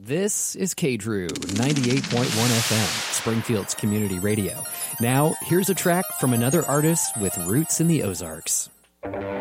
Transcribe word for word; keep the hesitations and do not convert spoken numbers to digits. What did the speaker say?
This is K-Drew, ninety-eight point one F M, Springfield's community radio. Now, here's a track from another artist with roots in the Ozarks.